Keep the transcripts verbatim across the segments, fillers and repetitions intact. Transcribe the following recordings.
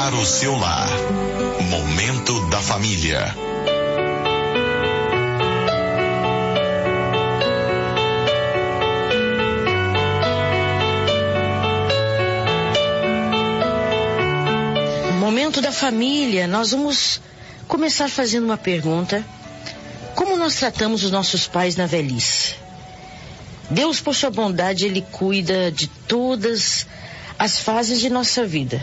para o seu lar. Momento da Família. Momento da Família, nós vamos começar fazendo uma pergunta: como nós tratamos os nossos pais na velhice? Deus, por sua bondade, Ele cuida de todas as fases de nossa vida.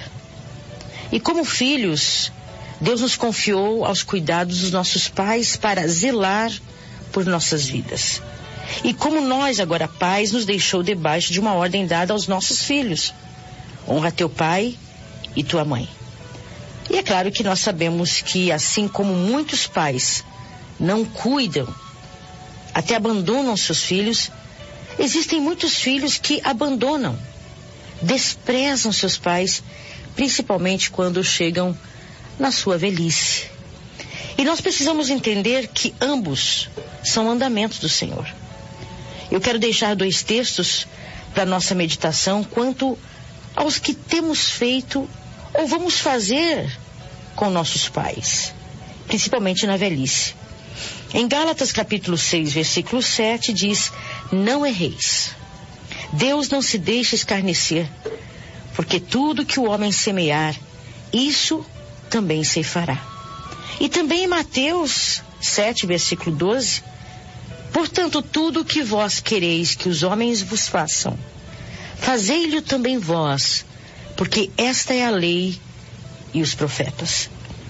E como filhos, Deus nos confiou aos cuidados dos nossos pais para zelar por nossas vidas. E como nós, agora pais, nos deixou debaixo de uma ordem dada aos nossos filhos: honra teu pai e tua mãe. E é claro que nós sabemos que, assim como muitos pais não cuidam, até abandonam seus filhos, existem muitos filhos que abandonam, desprezam seus pais, principalmente quando chegam na sua velhice. E nós precisamos entender que ambos são mandamentos do Senhor. Eu quero deixar dois textos para nossa meditação quanto aos que temos feito ou vamos fazer com nossos pais, principalmente na velhice. Em Gálatas capítulo seis, versículo sete, diz: não erreis. Deus não se deixa escarnecer, porque tudo que o homem semear, isso também ceifará. E também em Mateus sete, versículo doze: portanto, tudo o que vós quereis que os homens vos façam, fazei-lhe também vós, porque esta é a lei e os profetas.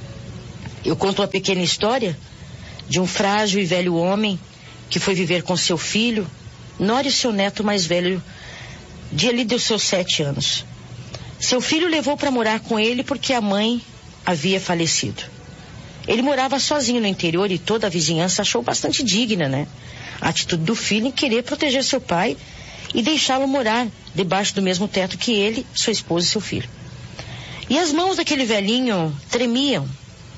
Eu conto uma pequena história de um frágil e velho homem que foi viver com seu filho, Nora, e seu neto mais velho, de ali dos seus sete anos. Seu filho levou para morar com ele porque a mãe havia falecido. Ele morava sozinho no interior e toda a vizinhança achou bastante digna, né? A atitude do filho em querer proteger seu pai e deixá-lo morar debaixo do mesmo teto que ele, sua esposa e seu filho. E as mãos daquele velhinho tremiam.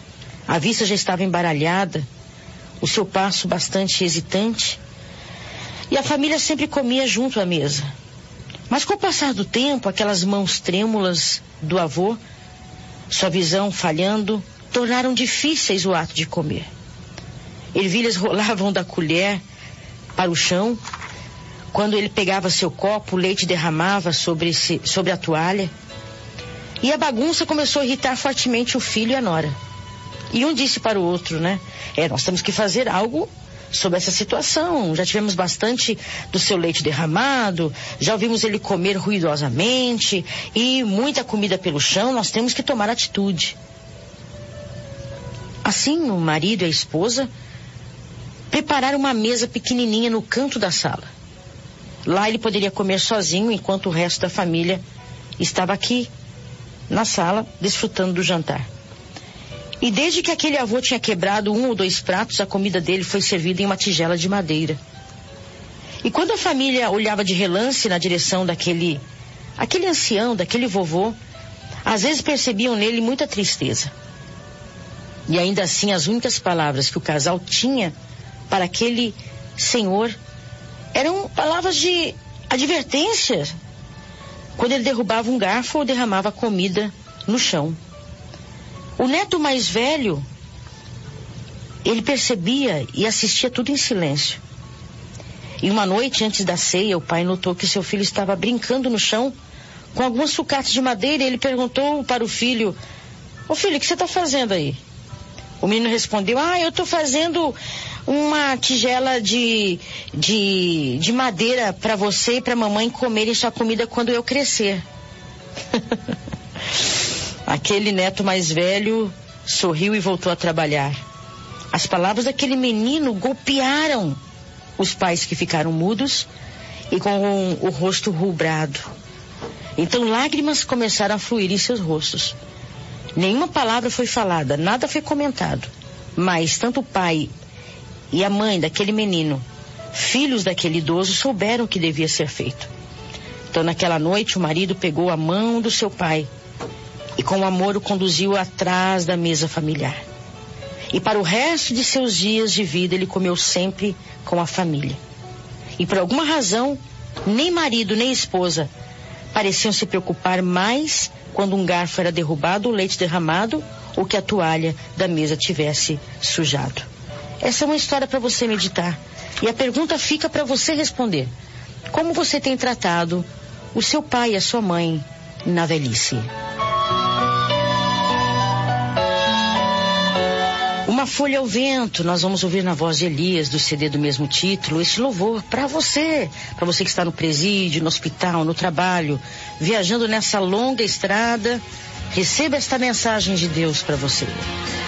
A vista já estava embaralhada, o seu passo bastante hesitante. E a família sempre comia junto à mesa. Mas com o passar do tempo, aquelas mãos trêmulas do avô, sua visão falhando, tornaram difíceis o ato de comer. Ervilhas rolavam da colher para o chão. Quando ele pegava seu copo, o leite derramava sobre, esse, sobre a toalha. E a bagunça começou a irritar fortemente o filho e a nora. E um disse para o outro, né? É, nós temos que fazer algo sobre essa situação. Já tivemos bastante do seu leite derramado, já ouvimos ele comer ruidosamente e muita comida pelo chão, nós temos que tomar atitude. Assim, o marido e a esposa prepararam uma mesa pequenininha no canto da sala. Lá ele poderia comer sozinho enquanto o resto da família estava aqui na sala desfrutando do jantar. E desde que aquele avô tinha quebrado um ou dois pratos, a comida dele foi servida em uma tigela de madeira. E quando a família olhava de relance na direção daquele, aquele ancião, daquele vovô, às vezes percebiam nele muita tristeza. E ainda assim, as únicas palavras que o casal tinha para aquele senhor eram palavras de advertência, quando ele derrubava um garfo ou derramava comida no chão. O neto mais velho, ele percebia e assistia tudo em silêncio. E uma noite antes da ceia, o pai notou que seu filho estava brincando no chão com algumas sucatas de madeira e ele perguntou para o filho: ô filho, o que você está fazendo aí? O menino respondeu: ah, eu estou fazendo uma tigela de, de, de madeira para você e para a mamãe comerem sua comida quando eu crescer. Aquele neto mais velho sorriu e voltou a trabalhar. As palavras daquele menino golpearam os pais, que ficaram mudos e com o rosto rubrado. Então lágrimas começaram a fluir em seus rostos. Nenhuma palavra foi falada, nada foi comentado. Mas tanto o pai e a mãe daquele menino, filhos daquele idoso, souberam o que devia ser feito. Então naquela noite o marido pegou a mão do seu pai e com amor o conduziu atrás da mesa familiar. E para o resto de seus dias de vida ele comeu sempre com a família. E por alguma razão, nem marido nem esposa pareciam se preocupar mais quando um garfo era derrubado, o leite derramado ou que a toalha da mesa tivesse sujado. Essa é uma história para você meditar. E a pergunta fica para você responder. Como você tem tratado o seu pai e a sua mãe na velhice? Uma folha ao vento, nós vamos ouvir na voz de Elias, do C D do mesmo título, este louvor para você, para você que está no presídio, no hospital, no trabalho, viajando nessa longa estrada. Receba esta mensagem de Deus para você.